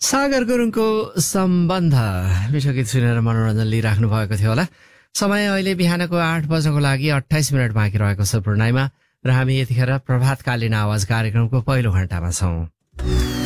सागर गुरुङको सम्बन्ध मिठो गीत सुनेर मनोरञ्जन लिइराख्नु भएको थियो होला। समय अहिले बिहानको 8 बजेको लागि 28 मिनट बाँकी रहेको छ पूर्णिमा र हामी यतिखेर प्रभातकालीन आवाज कार्यक्रमको पहिलो घण्टामा छौं।